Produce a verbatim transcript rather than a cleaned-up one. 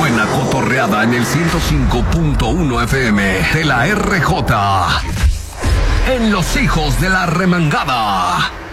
buena cotorreada en el ciento cinco punto uno F M de la R J. En Los Hijos de la Remangada.